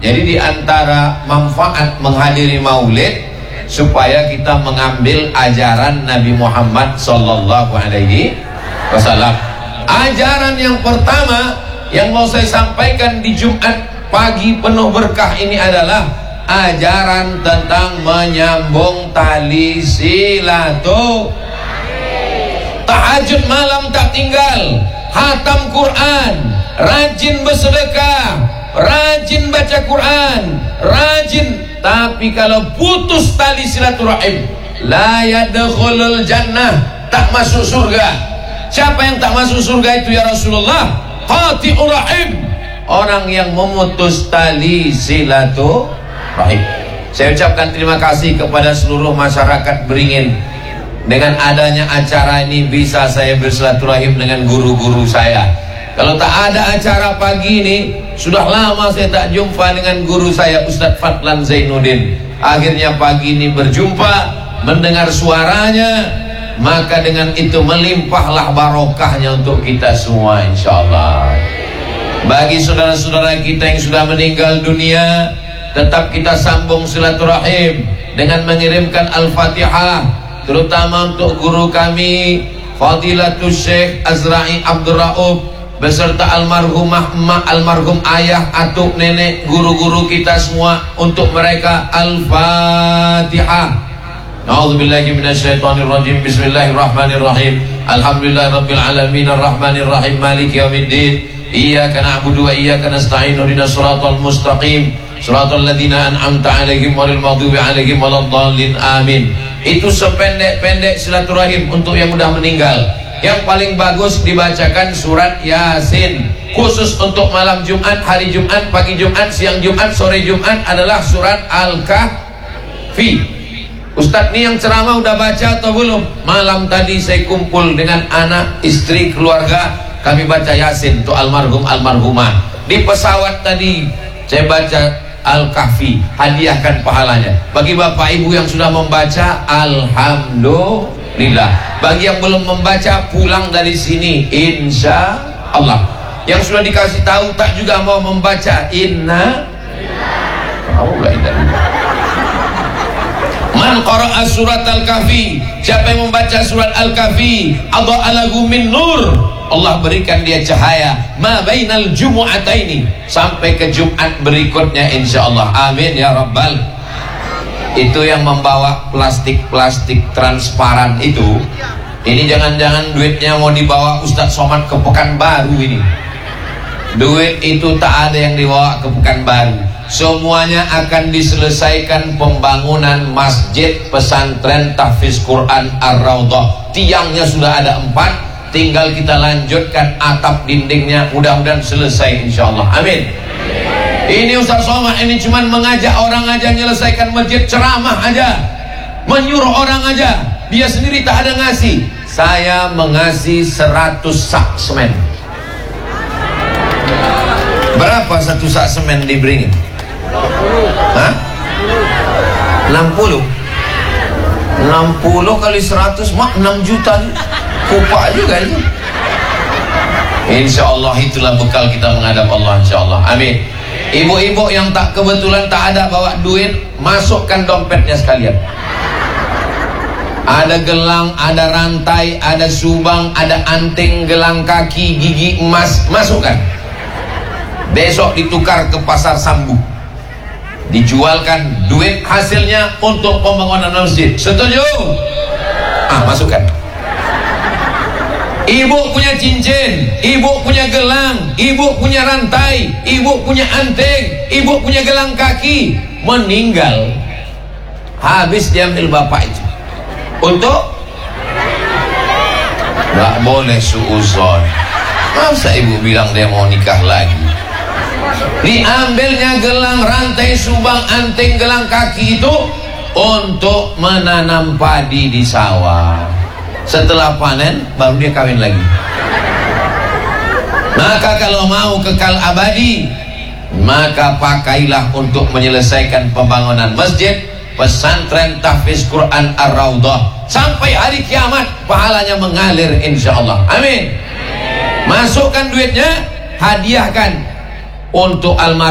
Jadi di antara manfaat menghadiri maulid supaya kita mengambil ajaran Nabi Muhammad sallallahu alaihi wasallam. Ajaran yang pertama yang mau saya sampaikan di Jumat pagi penuh berkah ini adalah ajaran tentang menyambung tali silaturahim. Tahajud malam tak tinggal, khatam Quran, rajin bersedekah, rajin baca Quran, rajin. Tapi kalau putus tali silaturahim, la yadkhulul jannah, tak masuk surga. Siapa yang tak masuk surga itu ya Rasulullah? Qati'ur rahim, orang yang memutus tali silaturahim. Saya ucapkan terima kasih kepada seluruh masyarakat Beringin. Dengan adanya acara ini bisa saya bersilaturahim dengan guru-guru saya. Kalau tak ada acara pagi ini, sudah lama saya tak jumpa dengan guru saya Ustadz Fadlan Zainuddin. Akhirnya pagi ini berjumpa, mendengar suaranya, maka dengan itu melimpahlah barokahnya untuk kita semua insyaallah. Bagi saudara-saudara kita yang sudah meninggal dunia, tetap kita sambung silaturahim dengan mengirimkan Al-Fatihah, terutama untuk guru kami Fadilatul Syekh Azra'i Abdul Rauf beserta almarhumah emak, almarhum ayah, atuk, nenek, guru-guru kita semua. Untuk mereka Al-Fatihah. A'udzubillahi minasyaitonirrajim. Bismillahirrahmanirrahim. Alhamdulillahirabbil alamin arrahmanir rahim maliki yaumiddin. Iyyaka na'budu wa iyyaka nasta'in. Ihdinas shiratal mustaqim. Shiratal ladzina an'amta 'alaihim ghairil maghdubi 'alaihim waladdallin. Amin. Itu sependek-pendek silaturahim untuk yang sudah meninggal. Yang paling bagus dibacakan surat Yasin. Khusus untuk malam Jumat, hari Jumat, pagi Jumat, siang Jumat, sore Jumat adalah surat Al-Kahfi. Ustadz nih yang ceramah udah baca atau belum? Malam tadi saya kumpul dengan anak, istri, keluarga, kami baca Yasin untuk almarhum almarhumah. Di pesawat tadi saya baca Al-Kahfi, hadiahkan pahalanya. Bagi bapak ibu yang sudah membaca, alhamdulillah. Bagi yang belum membaca, pulang dari sini insya Allah. Yang sudah dikasih tahu tak juga mau membaca, inna man qara'a surat Al-Kahfi, siapa yang membaca surat Al-Kahfi, adha'a lahu min nur, Allah berikan dia cahaya ma bainal jumu'ataini, sampai ke Jumat berikutnya insyaallah. Amin ya rabbal. Itu yang membawa plastik-plastik transparan itu, ini jangan-jangan duitnya mau dibawa Ustadz Somad ke Pekanbaru ini. Duit itu tak ada yang dibawa ke Pekanbaru. Semuanya akan diselesaikan pembangunan masjid pesantren tahfiz Quran Ar-Raudhah. Tiangnya sudah ada 4, tinggal kita lanjutkan atap dindingnya, mudah-mudahan selesai insyaallah. Amin. Ini Ustaz Somad ini cuman mengajak orang aja, menyelesaikan masjid, ceramah aja, menyuruh orang aja, dia sendiri tak ada ngasih. Saya mengasih 100 sak semen. Berapa satu sak semen di Beringin? Hah? 60 kali 100 mak 6 juta. Kupak juga itu. Insyaallah itulah bekal kita menghadap Allah insyaallah. Amin. Ibu-ibu yang tak kebetulan tak ada bawa duit, masukkan dompetnya sekalian. Ada gelang, ada rantai, ada subang, ada anting, gelang kaki, gigi emas, masukkan. Besok ditukar ke pasar Sambu, dijualkan, duit hasilnya untuk pembangunan masjid. Setuju? Masukkan. Ibu punya cincin, ibu punya gelang, ibu punya rantai, ibu punya anting, ibu punya gelang kaki, meninggal, habis diambil bapak itu. Untuk nggak boleh suuzon. Masa ibu bilang dia mau nikah lagi? Diambilnya gelang, rantai, subang, anting, gelang kaki itu untuk menanam padi di sawah. Setelah panen baru dia kawin lagi. Maka kalau mau kekal abadi, maka pakailah untuk menyelesaikan pembangunan masjid pesantren tahfiz Quran Ar-Raudhah sampai hari kiamat, pahalanya mengalir insyaallah. Amin. Masukkan duitnya, hadiahkan untuk almarhum